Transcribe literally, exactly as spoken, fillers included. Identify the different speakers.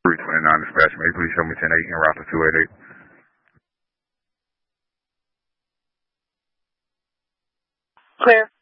Speaker 1: three twenty-nine dispatch. May you please show me ten eight en route to two eighty-eight.
Speaker 2: Clear.